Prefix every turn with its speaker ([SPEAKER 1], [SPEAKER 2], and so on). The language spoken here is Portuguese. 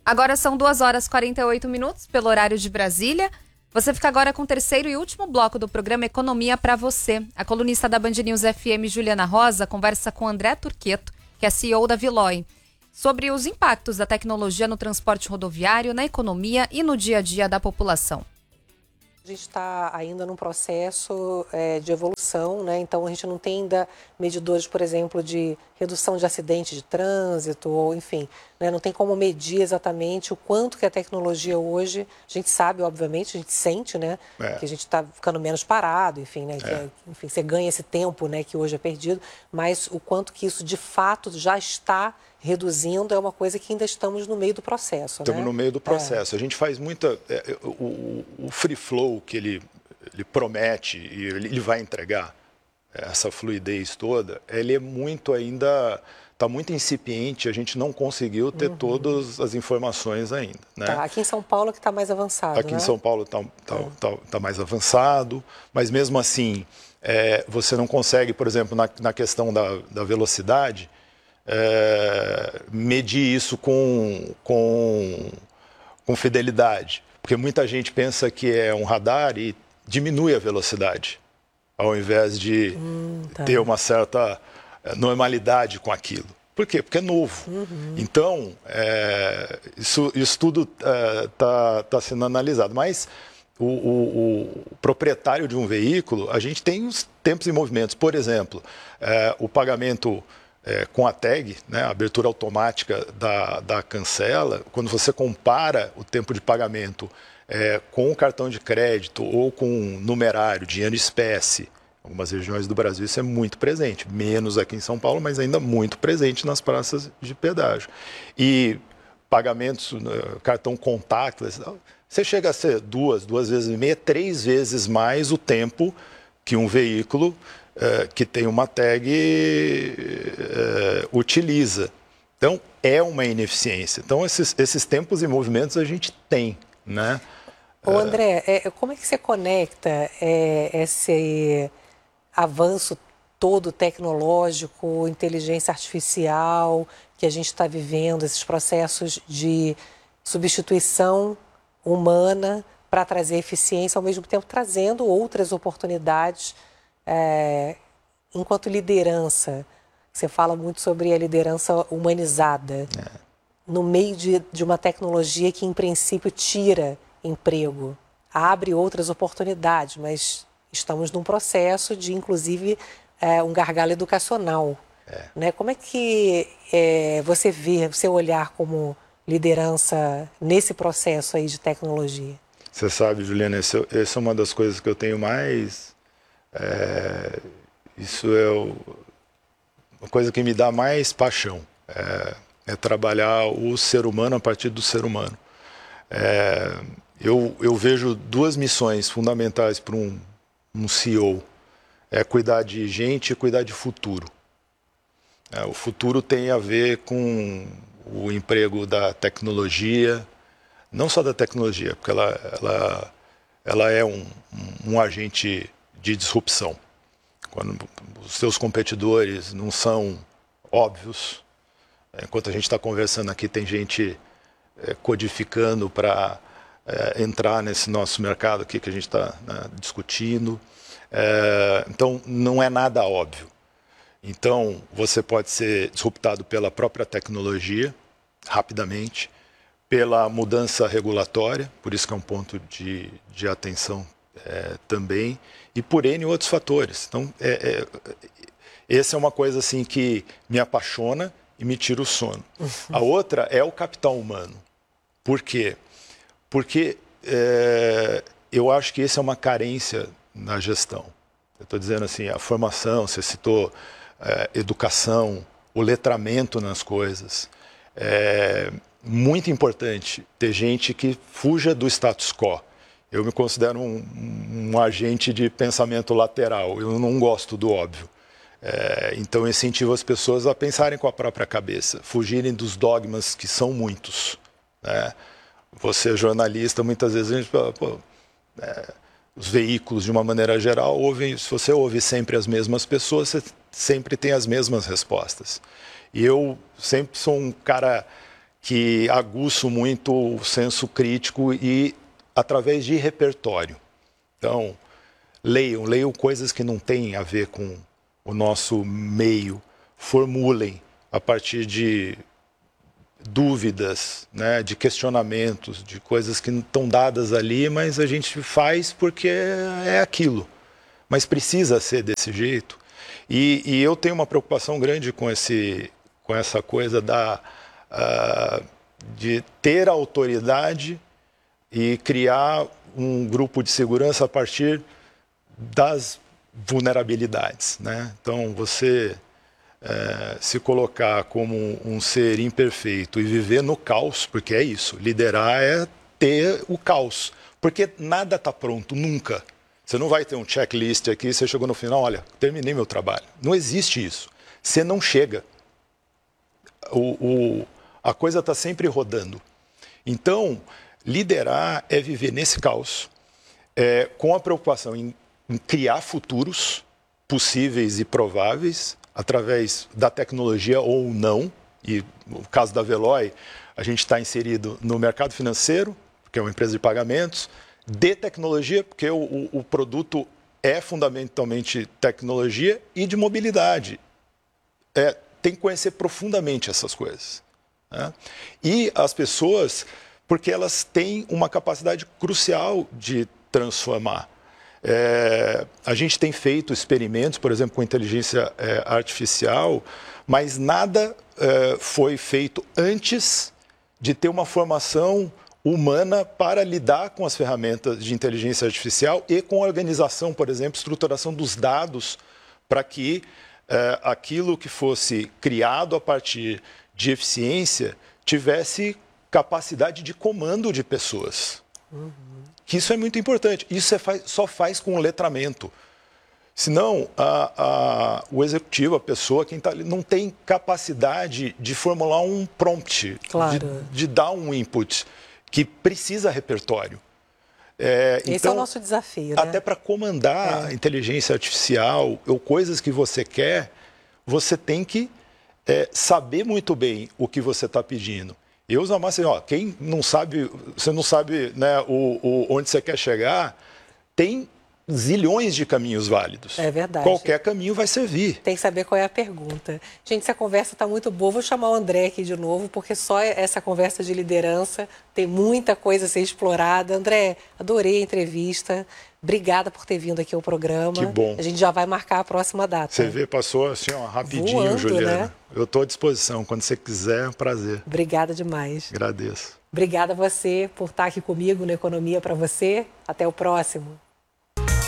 [SPEAKER 1] Agora são 2h48 pelo horário de Brasília. Você fica agora com o terceiro e último bloco do programa Economia para Você. A colunista da Band News FM, Juliana Rosa, conversa com André Turqueto, que é CEO da Villoy, sobre os impactos da tecnologia no transporte rodoviário, na economia e no dia a dia da população.
[SPEAKER 2] A gente está ainda num processo de evolução, né? Então a gente não tem ainda medidores, por exemplo, de redução de acidentes de trânsito, ou enfim, né? Não tem como medir exatamente o quanto que a tecnologia hoje, a gente sabe, obviamente, a gente sente, né? Que a gente está ficando menos parado, enfim, né? Enfim, você ganha esse tempo, né? Que hoje é perdido, mas o quanto que isso de fato já está reduzindo é uma coisa que ainda estamos no meio do processo.
[SPEAKER 3] Estamos no meio do processo. A gente faz muita... o free flow que ele promete e ele vai entregar, essa fluidez toda, ele é muito ainda... Está muito incipiente, a gente não conseguiu ter todas as informações ainda. Né?
[SPEAKER 2] Aqui em São Paulo que está mais avançado,
[SPEAKER 3] Aqui em São Paulo está mais avançado, mas mesmo assim, você não consegue, por exemplo, na questão da velocidade... medir isso com fidelidade, porque muita gente pensa que é um radar e diminui a velocidade, ao invés de ter uma certa normalidade com aquilo. Por quê? Porque é novo. Então, isso tudo está sendo analisado, mas o proprietário de um veículo, a gente tem os tempos e movimentos. Por exemplo, o pagamento... com a tag, né, a abertura automática da cancela, quando você compara o tempo de pagamento com o cartão de crédito ou com numerário, dinheiro em espécie, em algumas regiões do Brasil isso é muito presente, menos aqui em São Paulo, mas ainda muito presente nas praças de pedágio. E pagamentos, cartão contactless, você chega a ser duas vezes e meia, 3 vezes mais o tempo que um veículo que tem uma tag utiliza. Então, é uma ineficiência. Então, esses tempos e movimentos a gente tem, né?
[SPEAKER 2] Ô André, como é que você conecta esse avanço todo tecnológico, inteligência artificial, que a gente está vivendo, esses processos de substituição humana para trazer eficiência, ao mesmo tempo trazendo outras oportunidades enquanto liderança? Você fala muito sobre a liderança humanizada, no meio de uma tecnologia que, em princípio, tira emprego, abre outras oportunidades, mas estamos num processo de, inclusive, um gargalo educacional. Né? Como é que você vê, seu olhar como liderança nesse processo aí de tecnologia?
[SPEAKER 3] Você sabe, Juliana, essa é uma das coisas que eu tenho mais... isso é uma coisa que me dá mais paixão, é trabalhar o ser humano a partir do ser humano. Eu vejo 2 missões fundamentais para um CEO, cuidar de gente e cuidar de futuro. O futuro tem a ver com o emprego da tecnologia, não só da tecnologia, porque ela é um agente de disrupção. Quando os seus competidores não são óbvios, enquanto a gente está conversando aqui, tem gente codificando para entrar nesse nosso mercado aqui que a gente está discutindo. Então, não é nada óbvio. Então, você pode ser disruptado pela própria tecnologia, rapidamente, pela mudança regulatória, por isso que é um ponto de atenção também, e por N outros fatores. Então, essa é uma coisa assim que me apaixona e me tira o sono. A outra é o capital humano. Por quê? Porque eu acho que essa é uma carência na gestão. Eu estou dizendo assim, a formação, você citou educação, o letramento nas coisas. É muito importante ter gente que fuja do status quo. Eu me considero um agente de pensamento lateral, eu não gosto do óbvio. Então eu incentivo as pessoas a pensarem com a própria cabeça, fugirem dos dogmas que são muitos. Né? Você é jornalista, muitas vezes a gente fala, os veículos de uma maneira geral, se você ouve sempre as mesmas pessoas, você sempre tem as mesmas respostas. E eu sempre sou um cara que aguço muito o senso crítico e através de repertório. Então, leiam coisas que não têm a ver com o nosso meio, formulem a partir de dúvidas, né, de questionamentos, de coisas que não estão dadas ali, mas a gente faz porque é aquilo. Mas precisa ser desse jeito. E eu tenho uma preocupação grande com essa coisa de ter autoridade e criar um grupo de segurança a partir das vulnerabilidades, né? Então, você se colocar como um ser imperfeito e viver no caos, porque é isso, liderar é ter o caos, porque nada está pronto, nunca. Você não vai ter um checklist aqui, você chegou no final, olha, terminei meu trabalho. Não existe isso. Você não chega. A coisa está sempre rodando. Então, liderar é viver nesse caos, com a preocupação em criar futuros possíveis e prováveis, através da tecnologia ou não. E no caso da Veloy, a gente está inserido no mercado financeiro, que é uma empresa de pagamentos, de tecnologia, porque o produto é fundamentalmente tecnologia, e de mobilidade. Tem que conhecer profundamente essas coisas, né? E as pessoas, porque elas têm uma capacidade crucial de transformar. A gente tem feito experimentos, por exemplo, com inteligência artificial, mas nada foi feito antes de ter uma formação humana para lidar com as ferramentas de inteligência artificial e com a organização, por exemplo, estruturação dos dados, para que aquilo que fosse criado a partir de eficiência tivesse capacidade de comando de pessoas. Que isso é muito importante. Isso só faz com o letramento. Senão, o executivo, a pessoa, quem está ali, não tem capacidade de formular um prompt,
[SPEAKER 2] claro,
[SPEAKER 3] de dar um input, que precisa repertório.
[SPEAKER 2] Esse
[SPEAKER 3] então,
[SPEAKER 2] é o nosso desafio, né?
[SPEAKER 3] Até para comandar a inteligência artificial ou coisas que você quer, você tem que saber muito bem o que você está pedindo. Eu uso a máxima, quem não sabe, você não sabe, né, onde você quer chegar, tem zilhões de caminhos válidos.
[SPEAKER 2] É verdade.
[SPEAKER 3] Qualquer caminho vai servir.
[SPEAKER 2] Tem que saber qual é a pergunta. Gente, essa conversa está muito boa. Vou chamar o André aqui de novo, porque só essa conversa de liderança tem muita coisa a ser explorada. André, adorei a entrevista. Obrigada por ter vindo aqui ao programa.
[SPEAKER 3] Que bom.
[SPEAKER 2] A gente já vai marcar a próxima data.
[SPEAKER 3] Você vê, passou assim, rapidinho, voando, Juliana. Né? Eu estou à disposição. Quando você quiser, é um prazer.
[SPEAKER 2] Obrigada demais.
[SPEAKER 3] Agradeço.
[SPEAKER 2] Obrigada a você por estar aqui comigo no Economia para Você. Até o próximo.